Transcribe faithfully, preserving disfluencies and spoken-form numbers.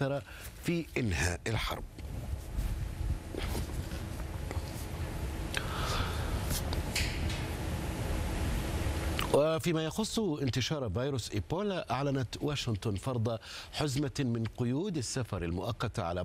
أثر في إنهاء الحرب. وفيما يخص انتشار فيروس إيبولا، أعلنت واشنطن فرض حزمة من قيود السفر المؤقتة على